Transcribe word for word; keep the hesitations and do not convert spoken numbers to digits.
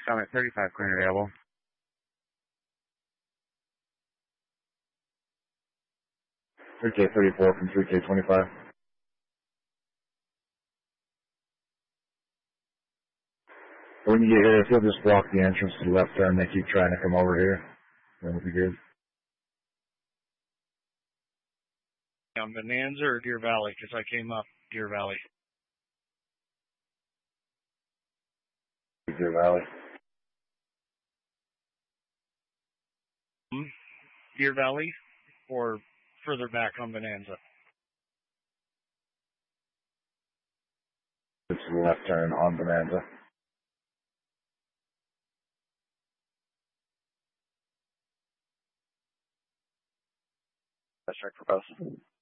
Summit thirty-five, current available. three K thirty-four from three K twenty-five. When you get here, if you'll just block the entrance to the left turn, they keep trying to come over here, then we'll be good. On Bonanza or Deer Valley? Because I came up Deer Valley. Deer Valley. Hmm? Deer Valley or further back on Bonanza? It's the left turn on Bonanza. Let's check for both.